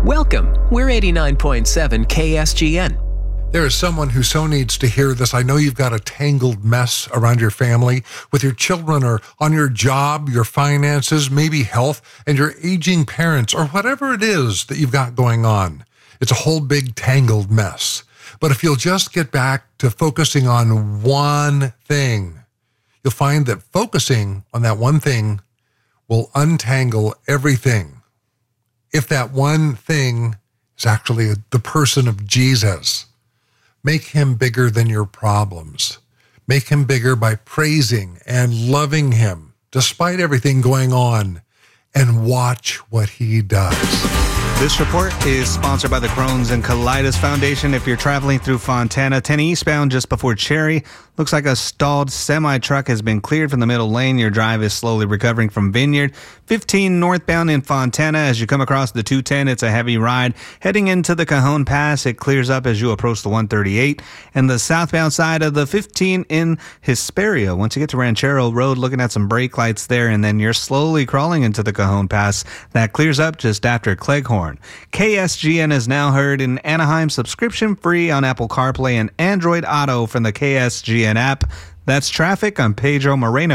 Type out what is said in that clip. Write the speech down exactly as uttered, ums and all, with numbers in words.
Welcome. We're eighty-nine point seven K S G N. There is someone who so needs to hear this. I know you've got a tangled mess around your family, with your children or on your job, your finances, maybe health, and your aging parents, or whatever it is that you've got going on. It's a whole big tangled mess. But if you'll just get back to focusing on one thing, you'll find that focusing on that one thing will untangle everything. If that one thing is actually the person of Jesus, make him bigger than your problems. Make him bigger by praising and loving him despite everything going on, and watch what he does. This report is sponsored by the Crohn's and Colitis Foundation. If you're traveling through Fontana, ten eastbound just before Cherry, looks like a stalled semi-truck has been cleared from the middle lane. Your drive is slowly recovering from Vineyard. fifteen northbound in Fontana. As you come across the two ten, it's a heavy ride. Heading into the Cajon Pass, it clears up as you approach the one thirty-eight. And the southbound side of the fifteen in Hesperia. Once you get to Ranchero Road, looking at some brake lights there, and then you're slowly crawling into the Cajon Pass. That clears up just after Cleghorn. K S G N is now heard in Anaheim, subscription free on Apple CarPlay and Android Auto from the K S G N app. That's traffic. I'm Pedro Moreno.